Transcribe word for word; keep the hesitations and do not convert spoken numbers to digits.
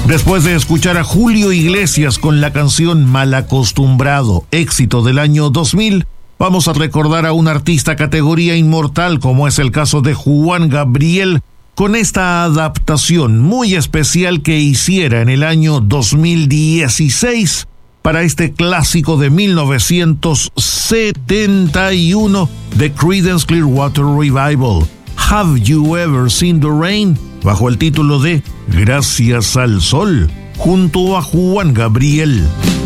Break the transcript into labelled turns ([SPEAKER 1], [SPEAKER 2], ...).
[SPEAKER 1] Después de escuchar a Julio Iglesias con la canción Malacostumbrado, éxito del año dos mil, vamos a recordar a un artista categoría inmortal como es el caso de Juan Gabriel, con esta adaptación muy especial que hiciera en el año dos mil dieciséis para este clásico de mil novecientos setenta y uno de Creedence Clearwater Revival, Have You Ever Seen the Rain?, bajo el título de Gracias al Sol, junto a Juan Gabriel.